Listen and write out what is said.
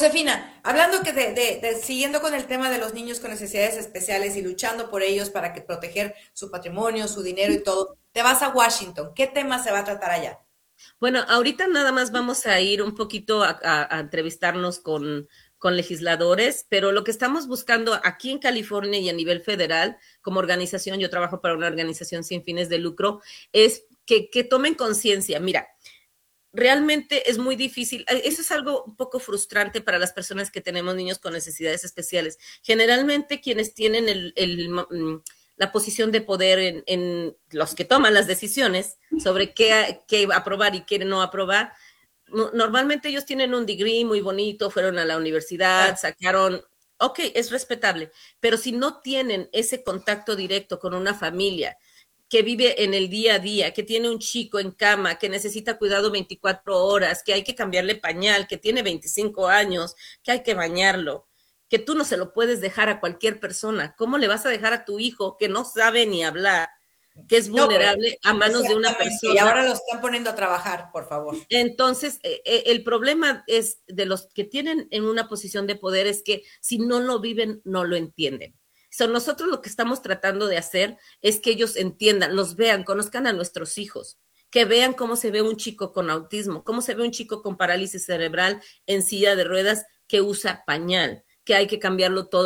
Josefina, hablando que siguiendo con el tema de los niños con necesidades especiales y luchando por ellos para que proteger su patrimonio, su dinero y todo, te vas a Washington. ¿Qué tema se va a tratar allá? Bueno, ahorita nada más vamos a ir un poquito a entrevistarnos con legisladores, pero lo que estamos buscando aquí en California y a nivel federal, como organización, yo trabajo para una organización sin fines de lucro, es que tomen conciencia. Mira, realmente es muy difícil. Eso es algo un poco frustrante para las personas que tenemos niños con necesidades especiales. Generalmente quienes tienen la posición de poder en los que toman las decisiones sobre qué aprobar y qué no aprobar, normalmente ellos tienen un degree muy bonito, fueron a la universidad, Claro. sacaron, ok, es respetable, pero si no tienen ese contacto directo con una familia que vive en el día a día, que tiene un chico en cama, que necesita cuidado 24 horas, que hay que cambiarle pañal, que tiene 25 años, que hay que bañarlo, que tú no se lo puedes dejar a cualquier persona. ¿Cómo le vas a dejar a tu hijo que no sabe ni hablar, que es No, pero vulnerable a manos de una exactamente. Y persona? ahora lo están poniendo a trabajar, por favor. Entonces, el problema es de los que tienen en una posición de poder es que si no lo viven, no lo entienden. So, nosotros lo que estamos tratando de hacer es que ellos entiendan, los vean, conozcan a nuestros hijos, que vean cómo se ve un chico con autismo, cómo se ve un chico con parálisis cerebral en silla de ruedas que usa pañal, que hay que cambiarlo todo